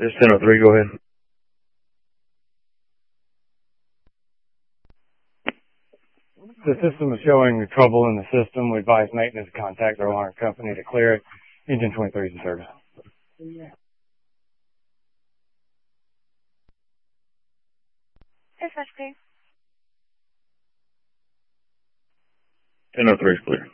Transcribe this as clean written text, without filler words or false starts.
This is 1003, go ahead. The system is showing trouble in the system. We advise maintenance to contact our alarm company to clear it. Engine 23 is in service. Dispatch clear. 1003 is clear.